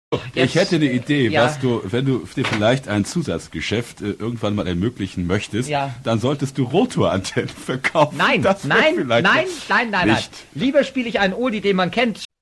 Ich hätte eine Idee, Ja. wenn du dir vielleicht ein Zusatzgeschäft irgendwann mal ermöglichen möchtest, Ja. dann solltest du Rotorantennen verkaufen. Nein, Das wäre nein, vielleicht nein, nein, nein, nein. nicht. Lieber spiele ich einen Oldie, den man kennt.